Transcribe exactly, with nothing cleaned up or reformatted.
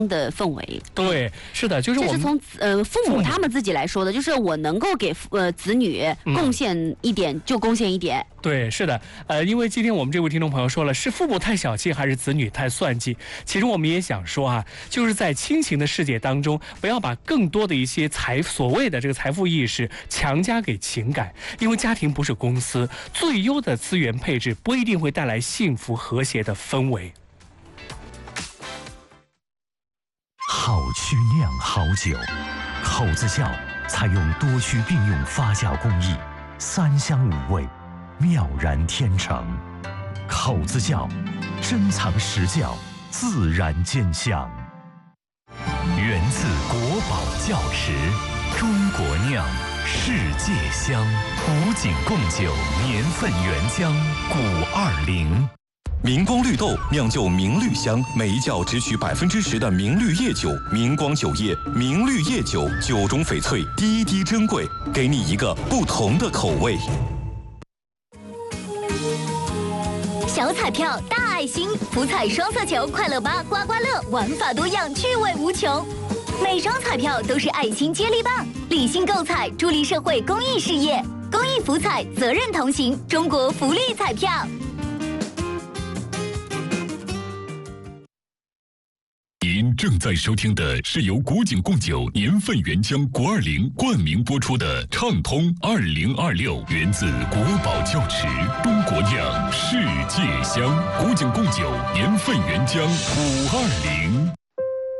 的氛围。 对，是的，就是我们这是从呃父母他们自己来说的，就是我能够给呃子女贡献一点、嗯、就贡献一点。 对，是的，呃，因为今天我们这位听众朋友说了，是父母太小气还是子女太算计？其实我们也想说啊，就是在亲情的世界当中，不要把更多的一些财所谓的这个财富意识强加给情感，因为家庭不是公司，最优的资源配置不一定会带来幸福和谐的氛围。 好曲酿好酒，口子窖采用多区并用发酵工艺，三香五味，妙然天成。口子窖，珍藏实窖，自然兼香。源自国宝窖池，中国酿，世界香。古井贡酒年份原浆古二零。 明光绿豆酿就明绿香，每一窖只取百分之十的明绿叶酒。明光酒业明绿叶酒，酒中翡翠，滴滴珍贵，给你一个不同的口味。 小彩票大爱心，福彩双色球，快乐吧刮刮乐，玩法多样，趣味无穷。每张彩票都是爱心接力棒，理性购彩，助力社会公益事业。公益福彩，责任同行，中国福利彩票。 您正在收听的是由古井贡酒年份原浆国二零冠名播出的畅通二零二六，源自国宝窖池，中国酿，世界香。古井贡酒年份原浆古二零。